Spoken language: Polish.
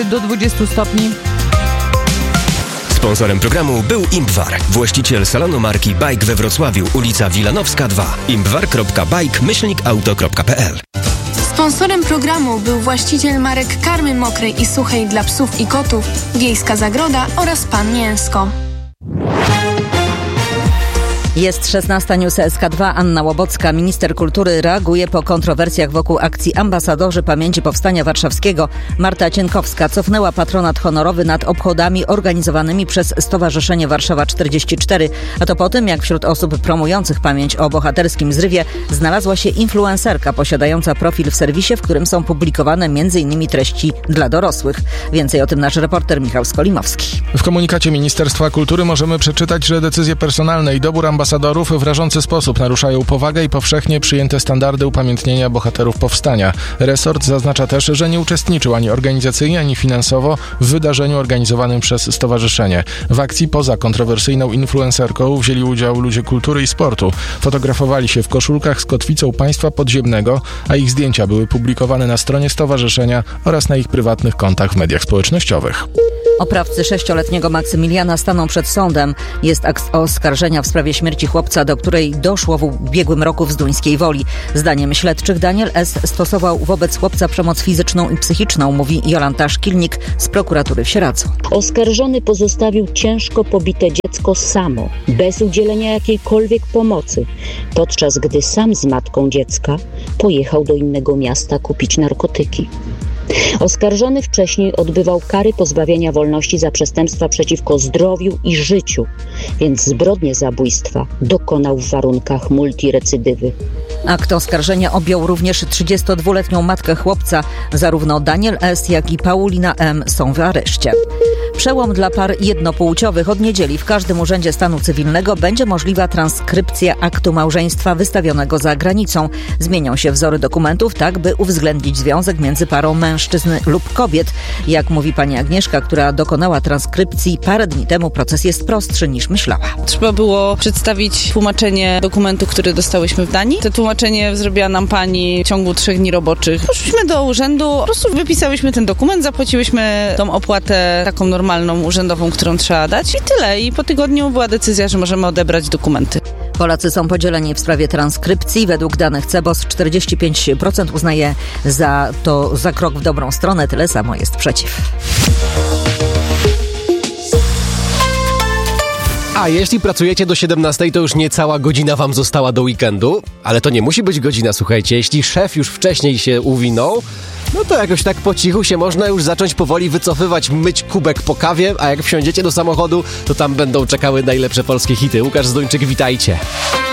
do 20 stopni. Sponsorem programu był Imbwar, właściciel salonu marki Bike we Wrocławiu, ulica Wilanowska 2. imbwar.bike-auto.pl. Sponsorem programu był właściciel marek karmy mokrej i suchej dla psów i kotów, Wiejska Zagroda oraz Pan Mięsko. Jest 16 News SK2. Anna Łobocka. Minister kultury reaguje po kontrowersjach wokół akcji Ambasadorzy Pamięci Powstania Warszawskiego. Marta Cienkowska cofnęła patronat honorowy nad obchodami organizowanymi przez Stowarzyszenie Warszawa 44. A to po tym, jak wśród osób promujących pamięć o bohaterskim zrywie znalazła się influencerka posiadająca profil w serwisie, w którym są publikowane m.in. treści dla dorosłych. Więcej o tym nasz reporter Michał Skolimowski. W komunikacie Ministerstwa Kultury możemy przeczytać, że decyzje personalne i dobór ambasadorów w rażący sposób naruszają powagę i powszechnie przyjęte standardy upamiętnienia bohaterów powstania. Resort zaznacza też, że nie uczestniczył ani organizacyjnie, ani finansowo w wydarzeniu organizowanym przez stowarzyszenie. W akcji poza kontrowersyjną influencerką wzięli udział ludzie kultury i sportu. Fotografowali się w koszulkach z kotwicą państwa podziemnego, a ich zdjęcia były publikowane na stronie stowarzyszenia oraz na ich prywatnych kontach w mediach społecznościowych. Oprawcy 6-letniego Maksymiliana staną przed sądem. Jest akt oskarżenia w sprawie śmierci chłopca, do której doszło w ubiegłym roku w Zduńskiej Woli. Zdaniem śledczych Daniel S. stosował wobec chłopca przemoc fizyczną i psychiczną, mówi Jolanta Szkilnik z prokuratury w Sieradzu. Oskarżony pozostawił ciężko pobite dziecko samo, bez udzielenia jakiejkolwiek pomocy, podczas gdy sam z matką dziecka pojechał do innego miasta kupić narkotyki. Oskarżony wcześniej odbywał kary pozbawienia wolności za przestępstwa przeciwko zdrowiu i życiu, więc zbrodnię zabójstwa dokonał w warunkach multirecydywy. Akt oskarżenia objął również 32-letnią matkę chłopca. Zarówno Daniel S., jak i Paulina M. są w areszcie. Przełom dla par jednopłciowych. Od niedzieli w każdym urzędzie stanu cywilnego będzie możliwa transkrypcja aktu małżeństwa wystawionego za granicą. Zmienią się wzory dokumentów tak, by uwzględnić związek między parą mężczyzn lub kobiet. Jak mówi pani Agnieszka, która dokonała transkrypcji parę dni temu, proces jest prostszy niż myślała. Trzeba było przedstawić tłumaczenie dokumentu, który dostałyśmy w Danii. To tłumaczenie zrobiła nam pani w ciągu 3 dni roboczych. Poszliśmy do urzędu, po prostu wypisałyśmy ten dokument, zapłaciłyśmy tą opłatę taką normalną, urzędową, którą trzeba dać i tyle. I po tygodniu była decyzja, że możemy odebrać dokumenty. Polacy są podzieleni w sprawie transkrypcji. Według danych CBOS 45% uznaje za krok w dobrą stronę, tyle samo jest przeciw. A jeśli pracujecie do 17, to już niecała godzina wam została do weekendu, ale to nie musi być godzina, słuchajcie. Jeśli szef już wcześniej się uwinął, no to jakoś tak po cichu się można już zacząć powoli wycofywać, myć kubek po kawie, a jak wsiądziecie do samochodu, to tam będą czekały najlepsze polskie hity. Łukasz Zduńczyk, witajcie.